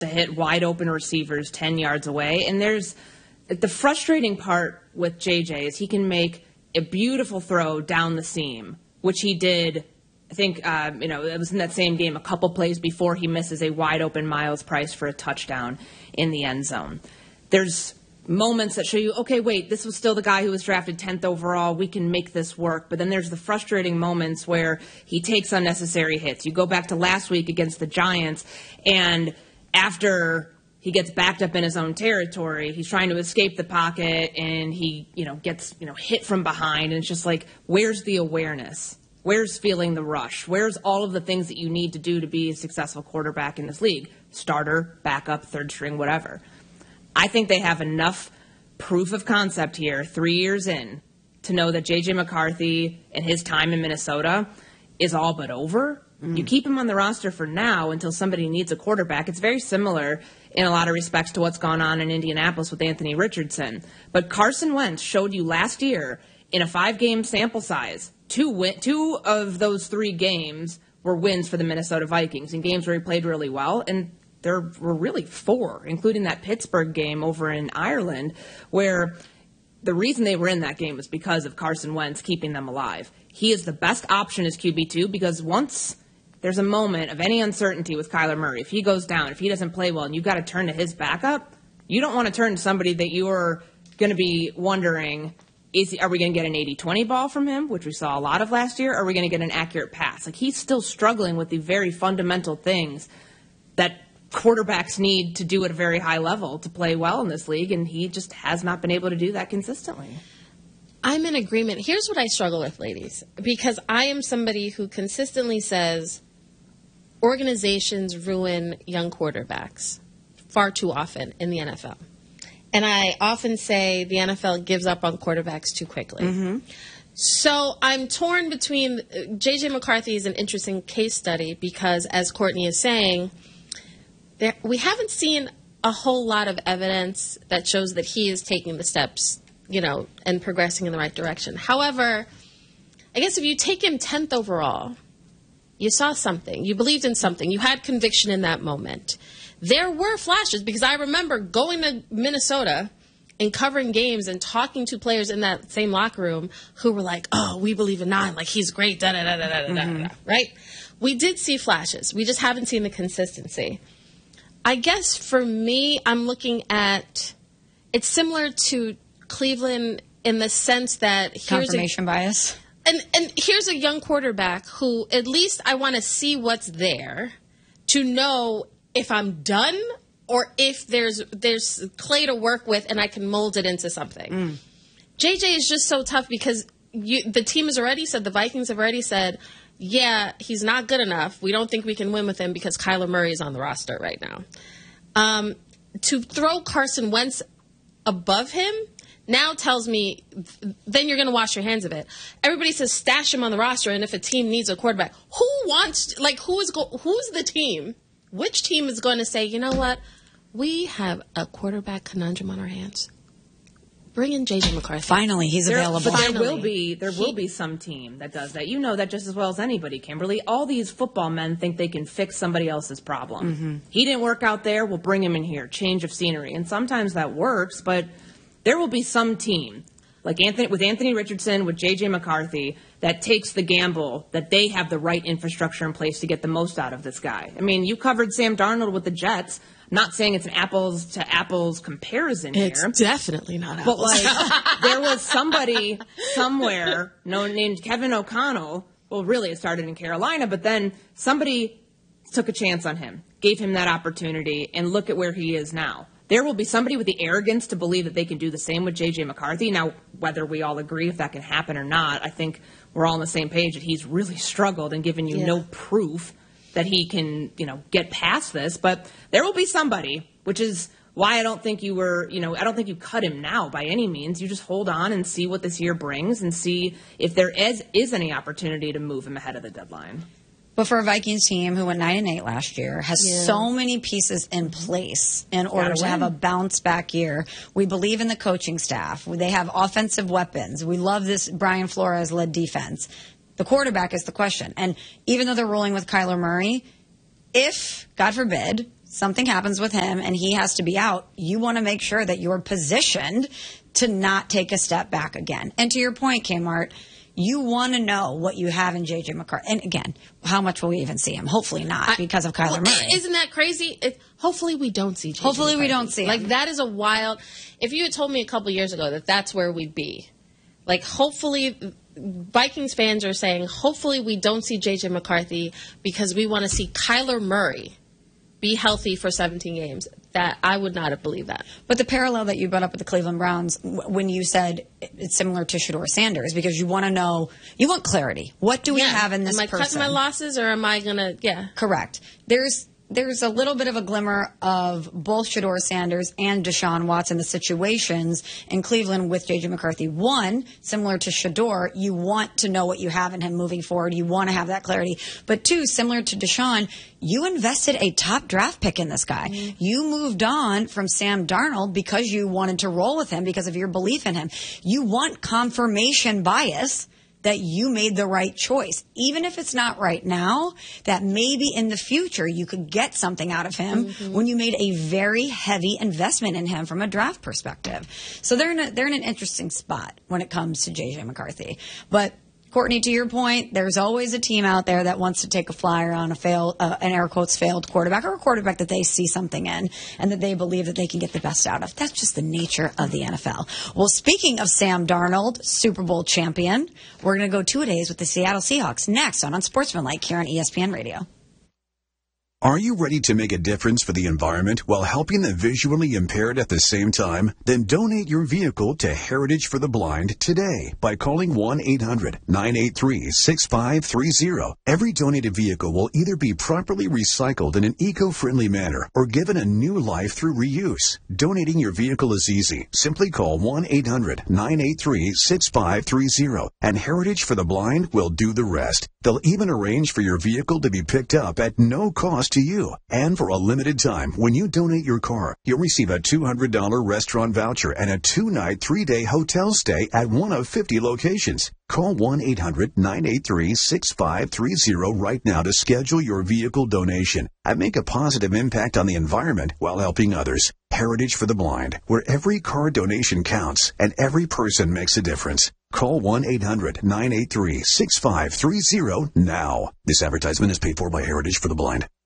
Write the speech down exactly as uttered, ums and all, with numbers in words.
to hit wide open receivers ten yards away. And there's the frustrating part with J J is he can make a beautiful throw down the seam, which he did. I think, uh, you know, it was in that same game a couple plays before he misses a wide-open Miles Price for a touchdown in the end zone. There's moments that show you, okay, wait, this was still the guy who was drafted tenth overall. We can make this work. But then there's the frustrating moments where he takes unnecessary hits. You go back to last week against the Giants, and after he gets backed up in his own territory, he's trying to escape the pocket, and he, you know, gets, you know, hit from behind. And it's just like, where's the awareness? Where's feeling the rush? Where's all of the things that you need to do to be a successful quarterback in this league? Starter, backup, third string, whatever. I think they have enough proof of concept here, three years in, to know that J J McCarthy and his time in Minnesota is all but over. Mm. You keep him on the roster for now until somebody needs a quarterback. It's very similar in a lot of respects to what's gone on in Indianapolis with Anthony Richardson. But Carson Wentz showed you last year in a five-game sample size, Two win- two of those three games were wins for the Minnesota Vikings in games where he played really well, and there were really four, including that Pittsburgh game over in Ireland, where the reason they were in that game was because of Carson Wentz keeping them alive. He is the best option as Q B two because once there's a moment of any uncertainty with Kyler Murray, if he goes down, if he doesn't play well, and you've got to turn to his backup, you don't want to turn to somebody that you're going to be wondering, Is he, are we going to get an eighty twenty ball from him, which we saw a lot of last year, or are we going to get an accurate pass? Like, he's still struggling with the very fundamental things that quarterbacks need to do at a very high level to play well in this league, and he just has not been able to do that consistently. I'm in agreement. Here's what I struggle with, ladies, because I am somebody who consistently says organizations ruin young quarterbacks far too often in the N F L. And I often say the N F L gives up on quarterbacks too quickly. Mm-hmm. So I'm torn between – J J McCarthy is an interesting case study because, as Courtney is saying, there, we haven't seen a whole lot of evidence that shows that he is taking the steps, you know, and progressing in the right direction. However, I guess if you take him tenth overall, you saw something. You believed in something. You had conviction in that moment. There were flashes because I remember going to Minnesota and covering games and talking to players in that same locker room who were like, oh, we believe in nine, like he's great, da da da da da da da, right? We did see flashes. We just haven't seen the consistency. I guess for me, I'm looking at, it's similar to Cleveland in the sense that here's confirmation a, bias. And and here's a young quarterback who at least I want to see what's there to know if I'm done or if there's there's clay to work with and I can mold it into something. Mm. J J is just so tough because you, the team has already said, the Vikings have already said, yeah, he's not good enough. We don't think we can win with him because Kyler Murray is on the roster right now. Um, to throw Carson Wentz above him now tells me then you're going to wash your hands of it. Everybody says stash him on the roster, and if a team needs a quarterback, who wants, like, who is go, who's the team? Which team is going to say, you know what, we have a quarterback conundrum on our hands? Bring in J J McCarthy. Finally, he's there, available. But there Finally. will be there he, will be some team that does that. You know that just as well as anybody, Kimberly. All these football men think they can fix somebody else's problem. Mm-hmm. He didn't work out there, we'll bring him in here. Change of scenery. And sometimes that works, but there will be some team, like Anthony with Anthony Richardson, with J J McCarthy, that takes the gamble that they have the right infrastructure in place to get the most out of this guy. I mean, you covered Sam Darnold with the Jets. I'm not saying it's an apples to apples comparison it's here. It's definitely not apples. But like, there was somebody somewhere known named Kevin O'Connell. Well, really, it started in Carolina, but then somebody took a chance on him, gave him that opportunity, and look at where he is now. There will be somebody with the arrogance to believe that they can do the same with J J McCarthy. Now, whether we all agree if that can happen or not, I think we're all on the same page that he's really struggled and given you yeah. no proof that he can, you know, get past this. But there will be somebody, which is why I don't think you were, you know, I don't think you cut him now by any means. You just hold on and see what this year brings and see if there is, is any opportunity to move him ahead of the deadline. But for a Vikings team who went nine and eight last year, has yeah. so many pieces in place in order Gotta to win. have a bounce back year. We believe in the coaching staff. They have offensive weapons. We love this Brian Flores led defense. The quarterback is the question. And even though they're rolling with Kyler Murray, if, God forbid, something happens with him and he has to be out, you want to make sure that you're positioned to not take a step back again. And to your point, Kmart, you want to know what you have in J J McCarthy. And again, how much will we even see him? Hopefully not, because of Kyler well, Murray. Isn't that crazy? It, hopefully we don't see J J Hopefully McCarthy. we don't see him. Like, that is a wild... If you had told me a couple years ago that that's where we'd be, like, hopefully... Vikings fans are saying, hopefully we don't see J J McCarthy because we want to see Kyler Murray be healthy for seventeen games. That I would not have believed that. But the parallel that you brought up with the Cleveland Browns when you said it's similar to Shedeur Sanders, because you want to know, you want clarity. What do we yeah. have in this person? Am I person? cutting my losses or am I going to, yeah. Correct. There's there's a little bit of a glimmer of both Shedeur Sanders and Deshaun Watson, the situations in Cleveland with J J McCarthy. One, similar to Shedeur, you want to know what you have in him moving forward. You want to have that clarity. But two, similar to Deshaun, you invested a top draft pick in this guy. Mm-hmm. You moved on from Sam Darnold because you wanted to roll with him because of your belief in him. You want confirmation bias that you made the right choice. Even if it's not right now, that maybe in the future you could get something out of him mm-hmm. when you made a very heavy investment in him from a draft perspective. So they're in a, they're in an interesting spot when it comes to J J McCarthy. But Courtney, to your point, there's always a team out there that wants to take a flyer on a failed, uh, an air quotes failed quarterback, or a quarterback that they see something in and that they believe that they can get the best out of. That's just the nature of the N F L. Well, speaking of Sam Darnold, Super Bowl champion, we're going to go two-a-days with the Seattle Seahawks next on Unsportsmanlike here on E S P N Radio. Are you ready to make a difference for the environment while helping the visually impaired at the same time? Then donate your vehicle to Heritage for the Blind today by calling one eight hundred nine eight three six five three zero. Every donated vehicle will either be properly recycled in an eco-friendly manner or given a new life through reuse. Donating your vehicle is easy. Simply call one eight hundred nine eight three six five three zero and Heritage for the Blind will do the rest. They'll even arrange for your vehicle to be picked up at no cost to you. And for a limited time, when you donate your car, you'll receive a two hundred dollars restaurant voucher and a two-night, three-day hotel stay at one of fifty locations. Call one eight hundred nine eight three six five three zero right now to schedule your vehicle donation and make a positive impact on the environment while helping others. Heritage for the Blind, where every car donation counts and every person makes a difference. Call one eight hundred nine eight three six five three zero now. This advertisement is paid for by Heritage for the Blind.